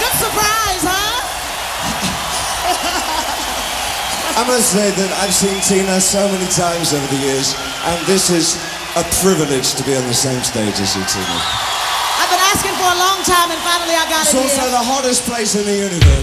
Big surprise, huh? I must say that I've seen Tina so many times over the years, and this is a privilege to be on the same stage as you, Tina. I've been asking for a long time, and finally I got It's it also here. the hottest place in the universe.